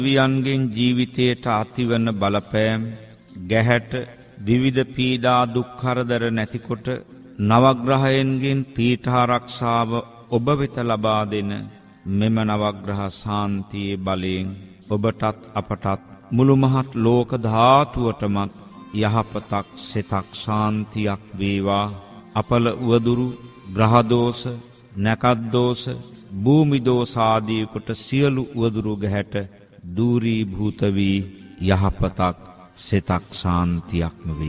වියන්ගෙන් ජීවිතයට ඇතිවන බලපෑම් ගැහැට විවිධ පීඩා දුක් කරදර නැතිකොට නවග්‍රහයන්ගෙන් පීඨාරක්ෂාව ඔබ වෙත ලබා දෙන මෙම නවග්‍රහ ශාන්තියේ බලයෙන් ඔබටත් අපටත් මුළු මහත් ලෝක ධාතුවටමත් යහපතක් සිතක් ශාන්තියක් වේවා. අපල උවදුරු ග්‍රහ දෝෂ නැකත් දෝෂ භූමි දෝෂ ආදී කොට සියලු උවදුරු ගැහැට දූරීභූත වී යහපතක් සිතක් ශාන්තියක්ම වේ.